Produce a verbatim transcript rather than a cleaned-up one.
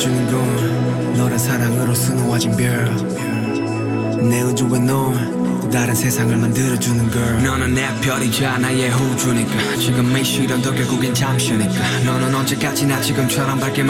느껴주는 건 너란 사랑으로 수놓아진 별내 우주에 넌 또 다른 세상을 만들어주는 걸. 너는 내 별이자 나의 호주니까 지금 이 시련도 결국엔 잠시니까 너는 언제까지나 지금처럼 밝게